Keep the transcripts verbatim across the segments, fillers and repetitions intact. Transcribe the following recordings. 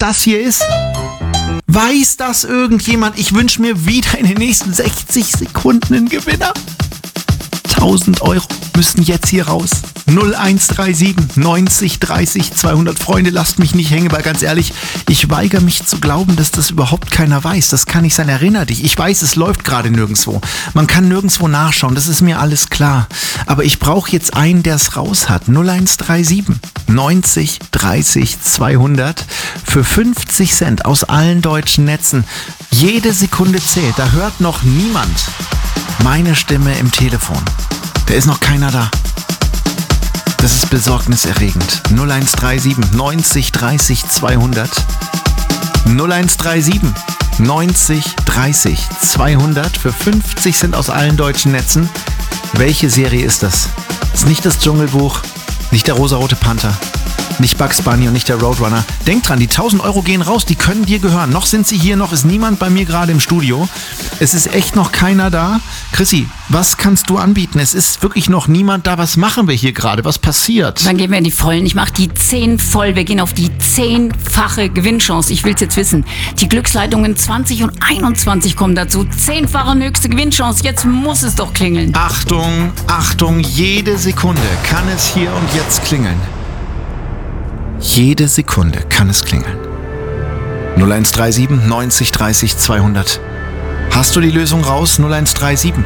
das hier ist? Weiß das irgendjemand? Ich wünsche mir wieder in den nächsten sechzig Sekunden einen Gewinner. tausend Euro müssen jetzt hier raus. null eins drei sieben neunzig dreißig zweihundert. Freunde, lasst mich nicht hängen, weil ganz ehrlich, ich weigere mich zu glauben, dass das überhaupt keiner weiß. Das kann nicht sein. Erinner dich. Ich weiß, es läuft gerade nirgendwo. Man kann nirgendwo nachschauen. Das ist mir alles klar. Aber ich brauche jetzt einen, der es raus hat. null eins drei sieben neunzig dreißig zweihundert für fünfzig Cent aus allen deutschen Netzen. Jede Sekunde zählt. Da hört noch niemand meine Stimme im Telefon. Da ist noch keiner da. Das ist besorgniserregend. null eins drei sieben neunzig dreißig zweihundert. null eins drei sieben neunzig dreißig zweihundert für fünfzig Cent aus allen deutschen Netzen. Welche Serie ist das? Ist nicht das Dschungelbuch, nicht der rosarote Panther, nicht Bugs Bunny und nicht der Roadrunner. Denk dran, die tausend Euro gehen raus, die können dir gehören. Noch sind sie hier, noch ist niemand bei mir gerade im Studio. Es ist echt noch keiner da. Chrissy, was kannst du anbieten? Es ist wirklich noch niemand da. Was machen wir hier gerade? Was passiert? Dann gehen wir in die Vollen. Ich mache die zehn voll. Wir gehen auf die zehnfache Gewinnchance. Ich will's jetzt wissen. Die Glücksleitungen zwanzig und einundzwanzig kommen dazu. Zehnfache höchste Gewinnchance. Jetzt muss es doch klingeln. Achtung, Achtung, jede Sekunde kann es hier und jetzt klingeln. Jede Sekunde kann es klingeln. null eins drei sieben neunzig dreißig zweihundert. Hast du die Lösung raus? null eins drei sieben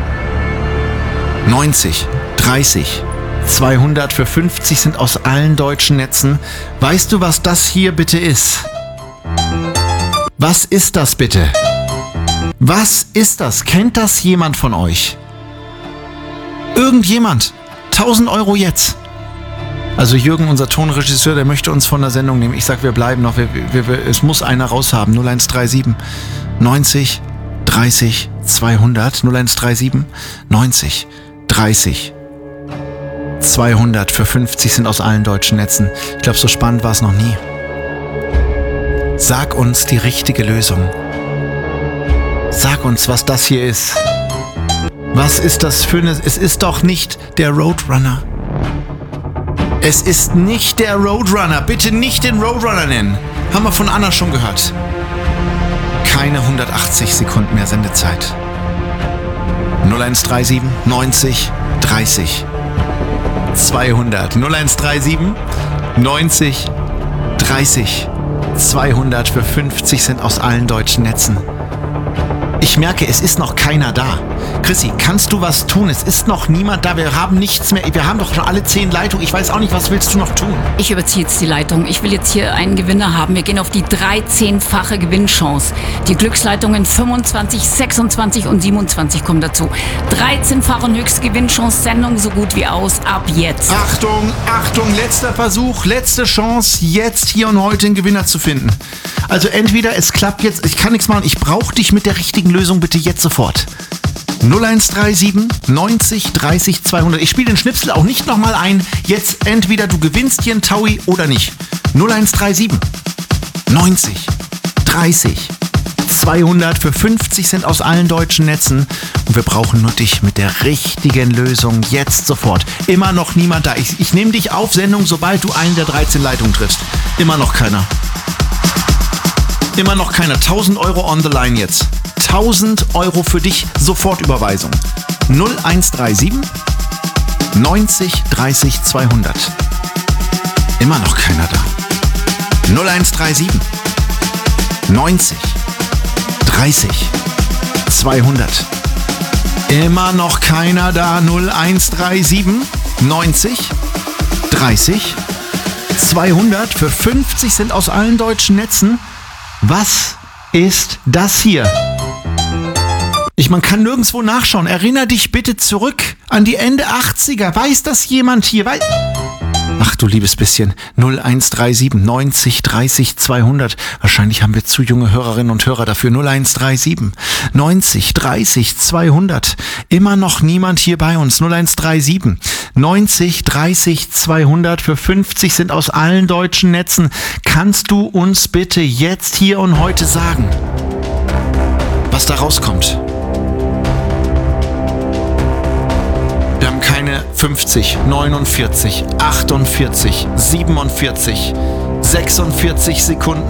neunzig dreißig zweihundert für fünfzig sind aus allen deutschen Netzen. Weißt du, was das hier bitte ist? Was ist das bitte? Was ist das? Kennt das jemand von euch? Irgendjemand? tausend Euro jetzt. Also Jürgen, unser Tonregisseur, der möchte uns von der Sendung nehmen. Ich sag, wir bleiben noch. Wir, wir, wir, es muss einer raushaben. null eins drei sieben neunzig dreißig zweihundert. null eins drei sieben neunzig dreißig zweihundert für fünfzig sind aus allen deutschen Netzen. Ich glaube, so spannend war es noch nie. Sag uns die richtige Lösung. Sag uns, was das hier ist. Was ist das für eine... Es ist doch nicht der Roadrunner. Es ist nicht der Roadrunner. Bitte nicht den Roadrunner nennen. Haben wir von Anna schon gehört. Keine hundertachtzig Sekunden mehr Sendezeit. null eins drei sieben neunzig dreißig zweihundert. null eins drei sieben neunzig dreißig zweihundert für fünfzig Cent aus allen deutschen Netzen. Ich merke, es ist noch keiner da. Chrissy, kannst du was tun? Es ist noch niemand da. Wir haben nichts mehr. Wir haben doch schon alle zehn Leitungen. Ich weiß auch nicht, was willst du noch tun? Ich überziehe jetzt die Leitung. Ich will jetzt hier einen Gewinner haben. Wir gehen auf die dreizehnfache Gewinnchance. Die Glücksleitungen fünfundzwanzig, sechsundzwanzig und siebenundzwanzig kommen dazu. dreizehnfache höchste Gewinnchance. Sendung so gut wie aus. Ab jetzt. Achtung, Achtung, letzter Versuch, letzte Chance, jetzt hier und heute einen Gewinner zu finden. Also entweder es klappt jetzt, ich kann nichts machen, ich brauche dich mit der richtigen Lösung bitte jetzt sofort. null eins drei sieben neunzig dreißig zweihundert. Ich spiele den Schnipsel auch nicht nochmal ein. Jetzt entweder du gewinnst hier einen Taui oder nicht. null eins drei sieben neunzig dreißig zweihundert für fünfzig Cent aus allen deutschen Netzen. Und wir brauchen nur dich mit der richtigen Lösung jetzt sofort. Immer noch niemand da. Ich, ich nehme dich auf Sendung, sobald du einen der dreizehn Leitungen triffst. Immer noch keiner. Immer noch keiner. tausend Euro on the line jetzt. tausend Euro für dich, Sofortüberweisung. null eins drei sieben neunzig dreißig zweihundert. Immer noch keiner da. null eins drei sieben neunzig dreißig zweihundert. Immer noch keiner da. null eins drei sieben neunzig dreißig zweihundert für fünfzig Cent aus allen deutschen Netzen. Was ist das hier? Ich, man kann nirgendwo nachschauen. Erinner dich bitte zurück an die Ende achtziger. Weiß das jemand hier? Weiß... Ach du liebes bisschen. null eins drei sieben neunzig dreißig zweihundert. Wahrscheinlich haben wir zu junge Hörerinnen und Hörer dafür. null eins drei sieben neunzig dreißig zweihundert. Immer noch niemand hier bei uns. null eins drei sieben neunzig dreißig zweihundert für fünfzig sind aus allen deutschen Netzen. Kannst du uns bitte jetzt hier und heute sagen, was da rauskommt? Wir haben keine fünfzig, neunundvierzig, achtundvierzig, siebenundvierzig, sechsundvierzig Sekunden.